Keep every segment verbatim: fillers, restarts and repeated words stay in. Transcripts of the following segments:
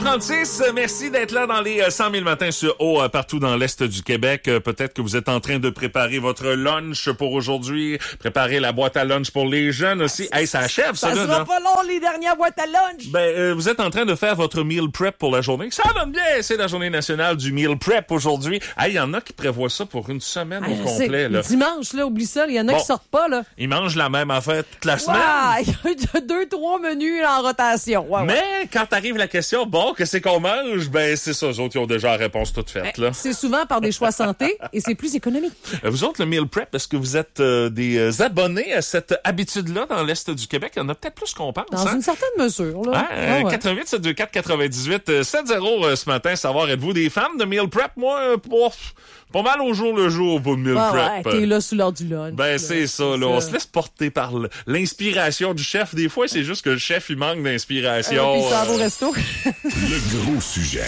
trente-six, merci d'être là dans les cent mille matins sur eau partout dans l'Est du Québec. Peut-être que vous êtes en train de préparer votre lunch pour aujourd'hui, préparer la boîte à lunch pour les jeunes aussi. Hey, ça achève, ça, ça là, sera non? pas long, les dernières boîtes à lunch. Ben, euh, vous êtes en train de faire votre meal prep pour la journée. Ça donne bien, c'est la journée nationale du meal prep aujourd'hui. Hey, il y en a qui prévoient ça pour une semaine Ah, au complet, là. Dimanche, là, oublie ça, il y en a bon, qui sortent pas, là. Ils mangent la même affaire toute la semaine. Ouais, il y a deux, trois menus en rotation. Ouais, Mais ouais. quand arrive la question, bon, qu'est-ce qu'on mange? Ben, c'est ça, eux autres, ils ont déjà la réponse toute faite, là. C'est souvent par des choix santé et c'est plus économique. Vous autres, le meal prep, est-ce que vous êtes euh, des abonnés à cette habitude-là dans l'Est du Québec? Il y en a peut-être plus qu'on pense. Dans hein? une certaine mesure, là. Hein? Ah, ouais. quatre-vingt-huit sept deux quatre quatre-vingt-dix-huit sept zéro euh, ce matin, savoir, êtes-vous des fans de meal prep? Moi, euh, pour, pas mal au jour le jour pour le meal Ouais, prep. ouais, t'es là sous l'heure du lunch. Ben, là. c'est ça, là. C'est On ça. se laisse porter par l'inspiration du chef. Des fois, c'est juste que le chef, il manque d'inspiration. Euh, Puis ça va au euh, resto. Le gros sujet.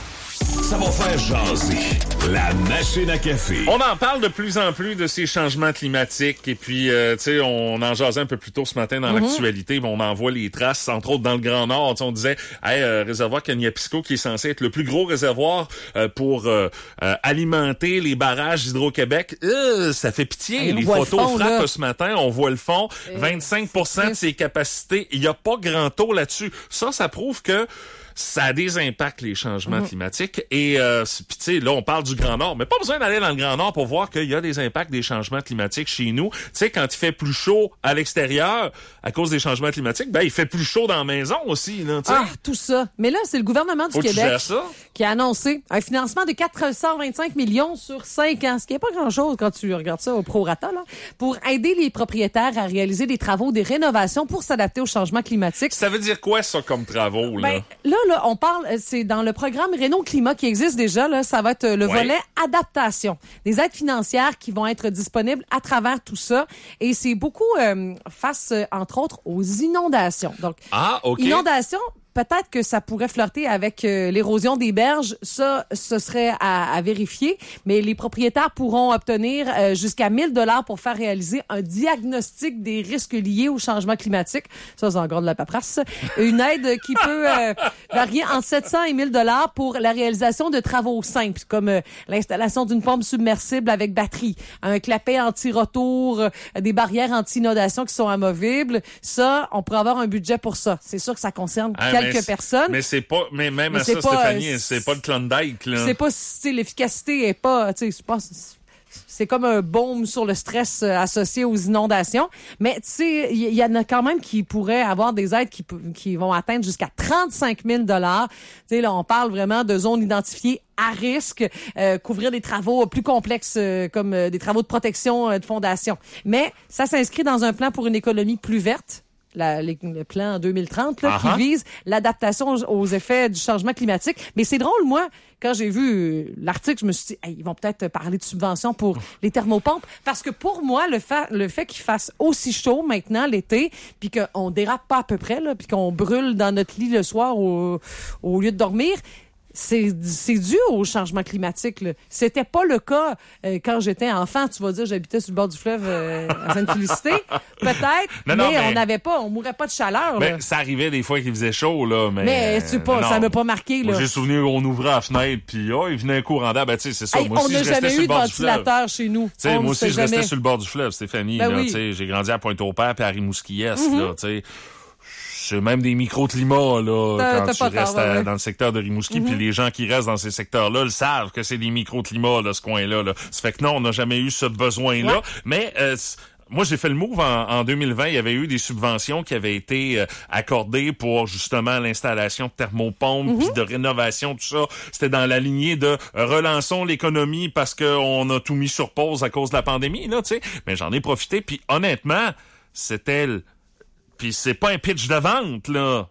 Ça va faire jaser. La machine à café. On en parle de plus en plus de ces changements climatiques et puis, euh, tu sais, on en jasait un peu plus tôt ce matin dans mm-hmm. l'actualité, on en voit les traces, entre autres dans le Grand Nord. On disait, hey, euh, réservoir Kaniapisco qui est censé être le plus gros réservoir euh, pour euh, euh, alimenter les barrages d'Hydro-Québec. Euh, ça fait pitié. Hey, les photos fond, frappent là. ce matin, on voit le fond. Et vingt-cinq pour cent de ses capacités. Il n'y a pas grand taux là-dessus. Ça, ça prouve que ça a des impacts, les changements mm-hmm. climatiques. Et euh, puis tu sais, là, on parle du Grand Nord, mais pas besoin d'aller dans le Grand Nord pour voir qu'il y a des impacts des changements climatiques chez nous. Tu sais, quand il fait plus chaud à l'extérieur, à cause des changements climatiques, ben il fait plus chaud dans la maison aussi. Là, ah, tout ça. Mais là, c'est le gouvernement du Faut Québec ça. qui a annoncé un financement de quatre cent vingt-cinq millions sur cinq ans, ce qui n'est pas grand-chose quand tu regardes ça au prorata, là, pour aider les propriétaires à réaliser des travaux, des rénovations pour s'adapter aux changements climatiques. Ça veut dire quoi, ça, comme travaux? Là? Ben, là, là, on parle, c'est dans le programme Réno Climat qui existe déjà, là, ça va être le ouais. volet adaptation. Des aides financières qui vont être disponibles à travers tout ça. Et c'est beaucoup euh, face, entre autres, aux inondations. Donc, ah, OK. Inondations, peut-être que ça pourrait flirter avec euh, l'érosion des berges. Ça, ce serait à, à vérifier. Mais les propriétaires pourront obtenir euh, jusqu'à mille dollars pour faire réaliser un diagnostic des risques liés au changement climatique. Ça, c'est encore de la paperasse. Une aide qui peut euh, varier entre sept cents et mille dollars pour la réalisation de travaux simples, comme euh, l'installation d'une pompe submersible avec batterie, un clapet anti-retour, euh, des barrières anti-inondation qui sont amovibles. Ça, on pourrait avoir un budget pour ça. C'est sûr que ça concerne ah, quelques mais personnes. Mais c'est pas, mais même mais à ça, pas, Stéphanie, euh, c'est pas le Klondike, là. C'est pas, si l'efficacité est pas, tu sais, c'est pas, c'est comme un baume sur le stress euh, associé aux inondations. Mais tu sais, il y, y en a quand même qui pourraient avoir des aides qui, qui vont atteindre jusqu'à trente-cinq mille dollars. Tu sais, là, on parle vraiment de zones identifiées à risque, euh, couvrir des travaux plus complexes euh, comme euh, des travaux de protection euh, de fondation. Mais ça s'inscrit dans un plan pour une économie plus verte. La, les, le plan deux mille trente là, uh-huh. qui vise l'adaptation aux, aux effets du changement climatique. Mais c'est drôle, moi, quand j'ai vu l'article, je me suis dit, hey, ils vont peut-être parler de subventions pour les thermopompes. Parce que pour moi, le fait, le fait qu'il fasse aussi chaud maintenant l'été, puis qu'on dérape pas à peu près, là, puis qu'on brûle dans notre lit le soir au, au lieu de dormir, C'est, c'est dû au changement climatique. Là. C'était pas le cas euh, quand j'étais enfant. Tu vas dire, j'habitais sur le bord du fleuve euh, à Sainte-Félicité. Peut-être, non, mais, non, mais on n'avait pas, on mourait pas de chaleur. Mais là. ça arrivait des fois qu'il faisait chaud, là. Mais, mais tu pas, non, ça m'a pas marqué. Là. Moi, j'ai souvenir qu'on ouvrait la fenêtre, puis oh, il venait un courant d'air. Ben, tu sais, c'est ça. Hey, moi on aussi, n'a je restais jamais sur eu le de bord du fleuve. ventilateur chez nous. T'sais, on moi aussi, je jamais. restais sur le bord du fleuve, Stéphanie. Ben là, oui. t'sais, j'ai grandi à Pointe-au-Père puis à Rimouski-Est. Mm-hmm. Là, t'sais. C'est même des micro-climats là, t'as, quand t'as tu pas restes tard, à, ouais. dans le secteur de Rimouski. Mm-hmm. Puis les gens qui restent dans ces secteurs-là le savent que c'est des micro-climats, là, ce coin-là. Là. Ça fait que non, on n'a jamais eu ce besoin-là. Ouais. Mais... Euh, moi, j'ai fait le move en, en deux mille vingt. Il y avait eu des subventions qui avaient été euh, accordées pour justement l'installation de thermopompes, mm-hmm. puis de rénovation, tout ça. C'était dans la lignée de euh, relançons l'économie parce qu'on a tout mis sur pause à cause de la pandémie, là, tu sais. Mais j'en ai profité. Puis honnêtement, c'était... Le... Puis c'est pas un pitch de vente, là.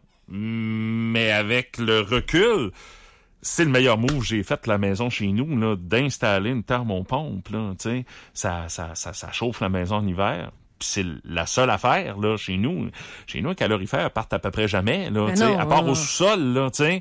Mais avec le recul... C'est le meilleur move que j'ai fait la maison chez nous, là, d'installer une thermopompe, là, tu sais. Ça, ça, ça, ça chauffe la maison en hiver. Puis c'est la seule affaire, là, chez nous. Chez nous, les calorifères partent à peu près jamais, là, tu sais, à part non. au sous-sol, là, tu sais.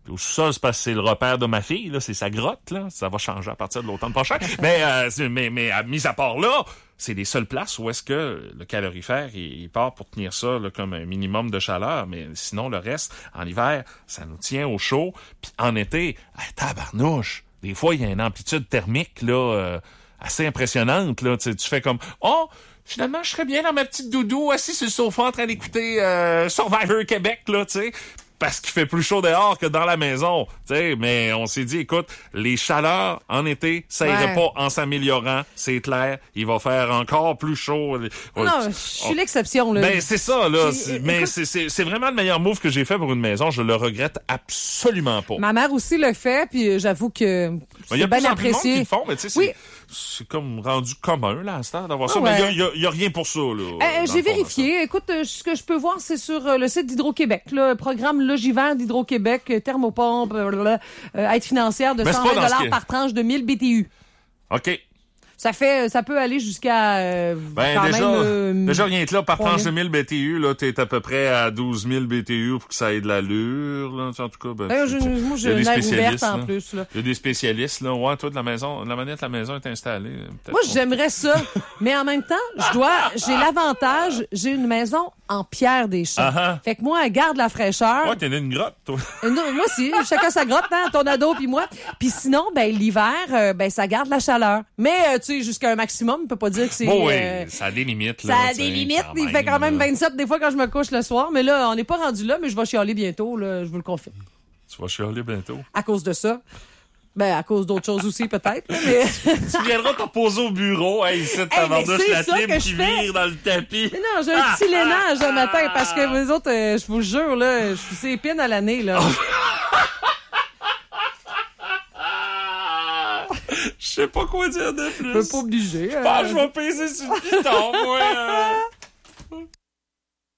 Au sous-sol, c'est parce que c'est le repère de ma fille, là, c'est sa grotte, là. Ça va changer à partir de l'automne prochain. mais, euh, mais, mais, à, mis à part là, c'est les seules places où est-ce que le calorifère, il, il part pour tenir ça, là, comme un minimum de chaleur. Mais sinon, le reste, en hiver, ça nous tient au chaud. Puis en été, ah, tabarnouche. Des fois, il y a une amplitude thermique, là, euh, assez impressionnante, là. Tu, tu fais comme, oh, finalement, je serais bien dans ma petite doudou, assis sur le sofa en train d'écouter euh, Survivor Québec, là, tu sais. Parce qu'il fait plus chaud dehors que dans la maison, tu sais, mais on s'est dit, écoute, les chaleurs en été, ça irait ouais. pas en s'améliorant, c'est clair, il va faire encore plus chaud. Non, je suis l'exception, là. Ben, c'est ça, là, c'est, mais écoute, c'est, c'est, c'est vraiment le meilleur move que j'ai fait pour une maison, je le regrette absolument pas. Ma mère aussi le fait, puis j'avoue que c'est il y a bien plus en plus de monde qui apprécié. le font, mais tu sais, Oui. c'est, c'est comme rendu commun, là, à ce temps, d'avoir Ah ça, ouais. mais il y a, y a, y a rien pour ça, là. Euh, dans j'ai le fond, vérifié. Écoute, euh, ce que je peux voir, c'est sur euh, le site d'Hydro-Québec. Là, le programme Logivert d'Hydro-Québec, euh, thermopompe, blablabla, euh, aide financière de Mais c'est cent pas vingt dans ce dollars qui est- par tranche de mille B T U. OK. Ça fait, ça peut aller jusqu'à euh, Ben, quand déjà, même, euh, déjà, rien que là, par trois tranche de mille. mille B T U, là, t'es à peu près à douze mille B T U pour que ça ait de l'allure, là. En tout cas, ben, Euh, tu- je- tu- moi, il y j'ai a des une aire spécialistes, ouverte en là. plus. Là. Il y a des spécialistes, là. Ouais, toi, de la maison, de la manette, la maison est installée. Peut-être Moi, pas. j'aimerais ça. Mais en même temps, je dois, j'ai l'avantage, j'ai une maison en pierre des champs. Ah ah. Fait que moi, elle garde la fraîcheur. Ouais, t'es dans une grotte, toi. Euh, non, moi aussi, chacun sa grotte, hein, ton ado puis moi. Puis sinon, ben l'hiver, euh, ben ça garde la chaleur. Mais euh, tu sais, jusqu'à un maximum, on peut pas dire que c'est. Bon, oui, euh, ça a des limites, là. ça a tu des sais, limites. quand Il fait quand même là. vingt-sept des fois quand je me couche le soir. Mais là, on n'est pas rendu là, mais je vais chialer bientôt, là, je vous le confirme. Tu vas chialer bientôt. À cause de ça. Ben, à cause d'autres choses aussi, peut-être. là, Mais... Tu viendras te reposer au bureau, hey, ici, ta mais bardouche c'est la ça clim que qui je fais. vire dans le tapis. Mais non, j'ai un petit lénage le matin parce que vous autres, euh, je vous jure, là, je suis épine à l'année, là. Je sais pas quoi dire de plus. Je peux pas obliger. Ah, euh. je vais peser sur le piton, moi. euh.